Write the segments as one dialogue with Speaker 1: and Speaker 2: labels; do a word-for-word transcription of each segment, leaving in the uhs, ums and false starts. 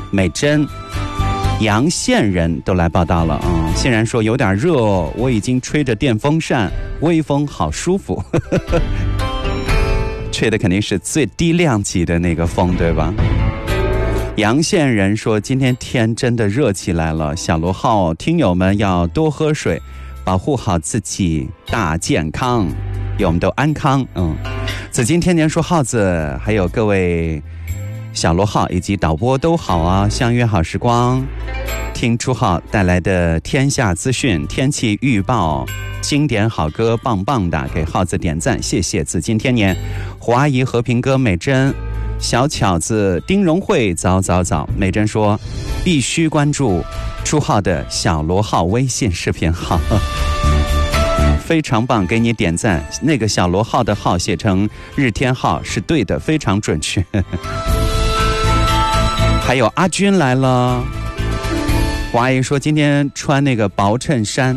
Speaker 1: 美珍、杨县人都来报道了啊、嗯！欣然说有点热哦，我已经吹着电风扇，微风好舒服。吹的肯定是最低量级的那个风，对吧？杨县人说今天天真的热起来了，小罗号听友们要多喝水，保护好自己，大健康，愿我们都安康。嗯，紫金天年说耗子还有各位小罗号以及导播都好啊，相约好时光，听朱浩带来的天下资讯、天气预报、经典好歌，棒棒的，给耗子点赞，谢谢紫金天年、胡阿姨、和平哥、美珍、小巧子、丁荣慧，早早早。美珍说必须关注朱浩的小罗号微信视频号，非常棒，给你点赞。那个小罗号的号写成日天号是对的，非常准确。还有阿军来了，胡阿姨说今天穿那个薄衬衫。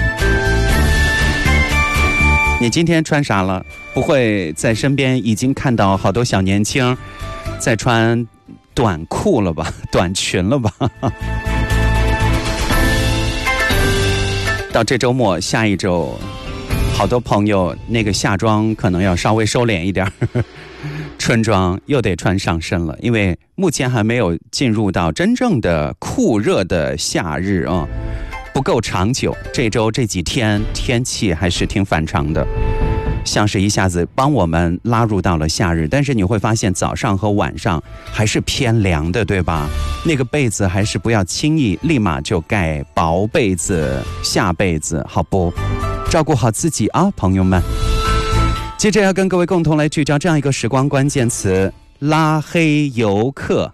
Speaker 1: 你今天穿啥了？不会在身边已经看到好多小年轻在穿短裤了吧？短裙了吧？到这周末，下一周，好多朋友那个夏装可能要稍微收敛一点，春装又得穿上身了，因为目前还没有进入到真正的酷热的夏日啊。不够长久，这周这几天天气还是挺反常的，像是一下子帮我们拉入到了夏日，但是你会发现早上和晚上还是偏凉的，对吧？那个被子还是不要轻易立马就盖薄被子、下被子，好不？照顾好自己啊，朋友们。接着要跟各位共同来聚焦这样一个时光关键词：拉黑游客。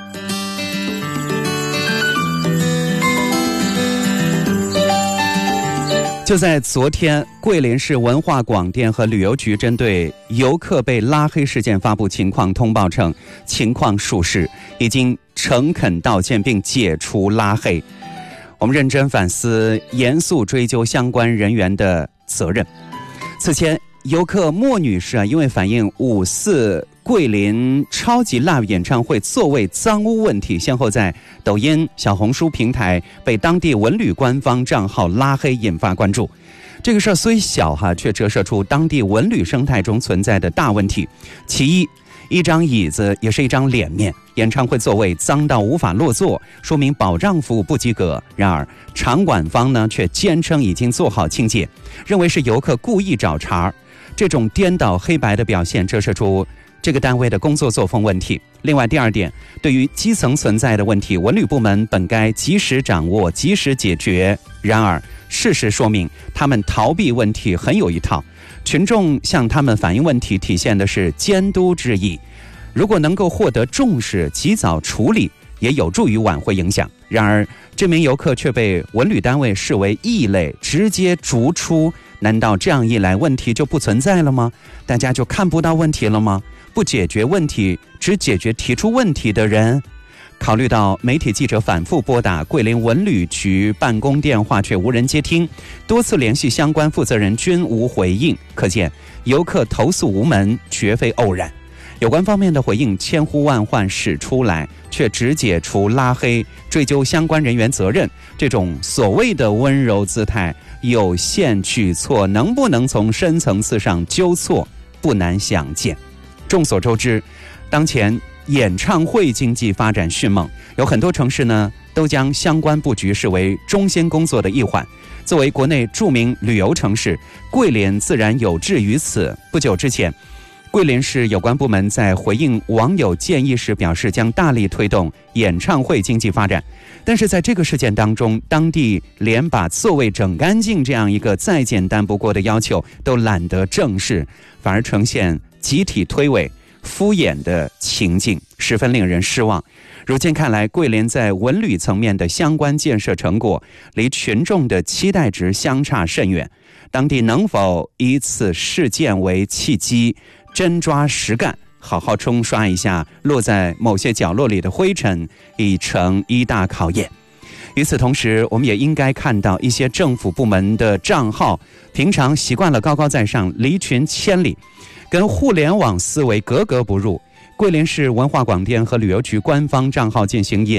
Speaker 1: 就在昨天，桂林市文化广电和旅游局针对游客被拉黑事件发布情况通报称，情况属实，已经诚恳道歉并解除拉黑。我们认真反思，严肃追究相关人员的责任。此前，游客莫女士啊，因为反映五四桂林超级 Live 演唱会座位脏污问题，先后在抖音、小红书平台被当地文旅官方账号拉黑，引发关注。这个事儿虽小哈，却折射出当地文旅生态中存在的大问题。其一，一张椅子也是一张脸面，演唱会座位脏到无法落座，说明保障服务不及格。然而，场馆方呢却坚称已经做好清洁，认为是游客故意找茬。这种颠倒黑白的表现，折射出这个单位的工作作风问题。另外，第二点，对于基层存在的问题，文旅部门本该及时掌握、及时解决。然而，事实说明，他们逃避问题很有一套。群众向他们反映问题，体现的是监督之意。如果能够获得重视，及早处理，也有助于挽回影响。然而，这名游客却被文旅单位视为异类，直接逐出。难道这样一来，问题就不存在了吗？大家就看不到问题了吗？不解决问题，只解决提出问题的人。考虑到媒体记者反复拨打桂林文旅局办公电话却无人接听，多次联系相关负责人均无回应，可见游客投诉无门绝非偶然。有关方面的回应千呼万唤始出来，却只解除拉黑，追究相关人员责任，这种所谓的温柔姿态有限举措，能不能从深层次上纠错，不难想见。众所周知，当前演唱会经济发展迅猛，有很多城市呢都将相关布局视为中心工作的一环。作为国内著名旅游城市，桂林自然有志于此。不久之前，桂林市有关部门在回应网友建议时表示，将大力推动演唱会经济发展。但是在这个事件当中，当地连把座位整干净这样一个再简单不过的要求都懒得正视，反而呈现集体推诿、敷衍的情境，十分令人失望。如今看来，桂林在文旅层面的相关建设成果离群众的期待值相差甚远。当地能否以此事件为契机，真抓实干，好好冲刷一下落在某些角落里的灰尘，已成一大考验。与此同时，我们也应该看到一些政府部门的账号平常习惯了高高在上，离群千里，跟互联网思维格格不入。桂林市文化广电和旅游局官方账号进行引